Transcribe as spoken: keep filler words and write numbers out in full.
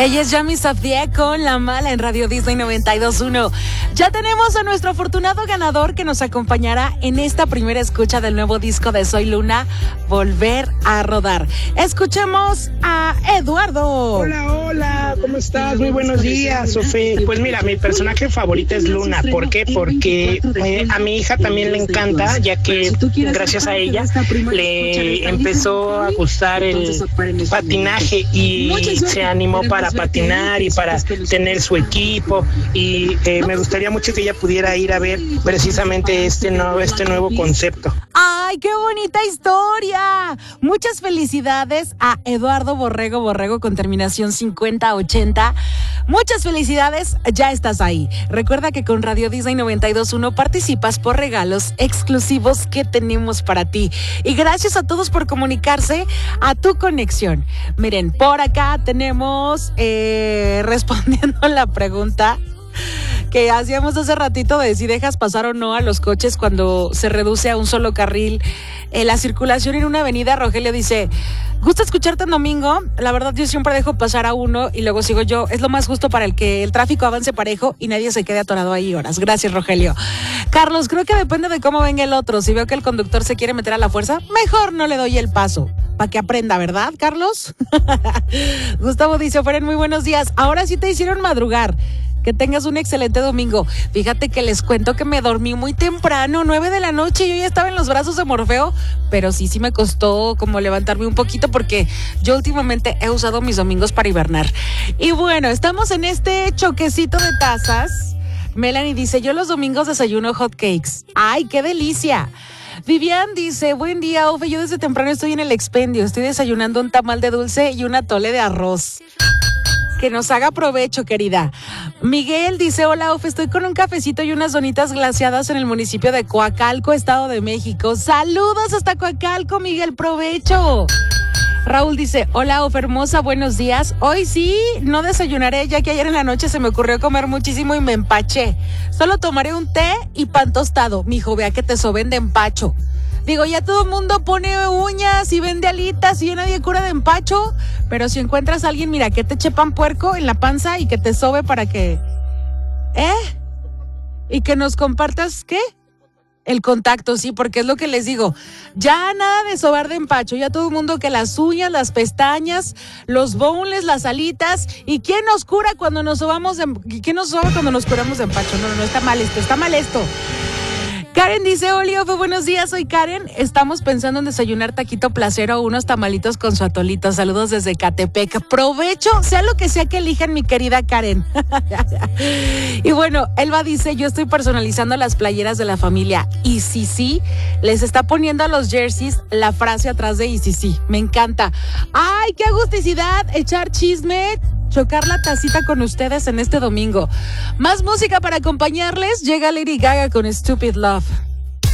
Ella es Yami Safdie con La Mala en Radio Disney noventa y dos punto uno. Ya tenemos a nuestro afortunado ganador que nos acompañará en esta primera escucha del nuevo disco de Soy Luna, Volver a Rodar. Escuchemos a Eduardo. Hola, hola, ¿cómo estás? Muy buenos días, Sofía. Pues mira, mi personaje favorito es Luna. ¿Por qué? Porque eh, a mi hija también le encanta, ya que gracias a ella le empezó a gustar el patinaje y se animó para patinar y para tener su equipo, y eh, me gustaría mucho que ella pudiera ir a ver precisamente este nuevo, este nuevo concepto. ¡Ay, qué bonita historia! Muchas felicidades a Eduardo Borrego Borrego con terminación cincuenta ochenta. Muchas felicidades, ya estás ahí. Recuerda que con Radio Disney noventa y dos punto uno participas por regalos exclusivos que tenemos para ti. Y gracias a todos por comunicarse a tu conexión. Miren, por acá tenemos eh, respondiendo la pregunta que hacíamos hace ratito de si dejas pasar o no a los coches cuando se reduce a un solo carril eh, la circulación en una avenida. Rogelio dice: gusta escucharte en domingo, la verdad yo siempre dejo pasar a uno y luego sigo yo, es lo más justo para el que el tráfico avance parejo y nadie se quede atorado ahí horas. Gracias, Rogelio. Carlos, creo que depende de cómo venga el otro. Si veo que el conductor se quiere meter a la fuerza, mejor no le doy el paso, para que aprenda, ¿verdad, Carlos? Gustavo dice: Oferen, muy buenos días, ahora sí te hicieron madrugar. Que tengas un excelente domingo. Fíjate que les cuento que me dormí muy temprano, nueve de la noche, yo ya estaba en los brazos de Morfeo, pero sí, sí me costó como levantarme un poquito porque yo últimamente he usado mis domingos para hibernar. Y bueno, estamos en este choquecito de tazas. Melanie dice: yo los domingos desayuno hot cakes. ¡Ay, qué delicia! Vivian dice: buen día, Ofe, yo desde temprano estoy en el expendio, estoy desayunando un tamal de dulce y un atole de arroz. Que nos haga provecho, querida. Miguel dice: hola, Ofe, estoy con un cafecito y unas donitas glaseadas en el municipio de Coacalco, Estado de México. Saludos hasta Coacalco, Miguel, provecho. Raúl dice: hola, Ofe hermosa, buenos días. Hoy sí, no desayunaré, ya que ayer en la noche se me ocurrió comer muchísimo y me empaché. Solo tomaré un té y pan tostado. Mijo, vea que te soben de empacho. Digo, ya todo el mundo pone uñas y vende alitas y ya nadie cura de empacho, pero si encuentras a alguien, mira, que te eche pan puerco en la panza y que te sobe para que... ¿Eh? Y que nos compartas, ¿qué? El contacto, sí, porque es lo que les digo. Ya nada de sobar de empacho, ya todo el mundo que las uñas, las pestañas, los boneless, las alitas. ¿Y quién nos cura cuando nos sobamos de... ¿Quién nos soba cuando nos curamos de empacho? No, no, no, está mal esto, está mal esto. Karen dice: hola, Ofe, buenos días, soy Karen. Estamos pensando en desayunar taquito placero o unos tamalitos con su atolito. Saludos desde Catepec. Provecho, sea lo que sea que elijan, mi querida Karen. Y bueno, Elba dice: yo estoy personalizando las playeras de la familia. Y sí, sí, les está poniendo a los jerseys la frase atrás de y sí, sí. Me encanta. ¡Ay, qué agusticidad! Echar chisme, chocar la tacita con ustedes en este domingo. Más música para acompañarles. Llega Lady Gaga con Stupid Love.